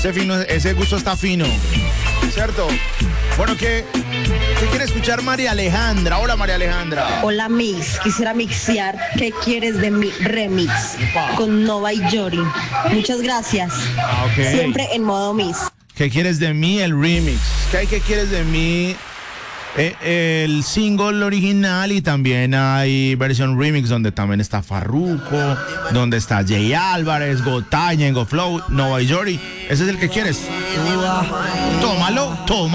Ese gusto está fino, ¿cierto? Bueno, ¿qué quiere escuchar María Alejandra? Hola, María Alejandra. Hola, Mix. Quisiera mixear ¿Qué quieres de mi remix? Con Nova y Yori. Muchas gracias. Ok. Siempre en modo Mix. ¿Qué quieres de mí? El remix. ¿Qué quieres de mí? El single original, y también hay versión remix donde también está Farruko, donde está Jay Álvarez, Gotay, Ñengo Flow, Nova y Yori. ¿Ese es el que quieres? Tómalo, toma.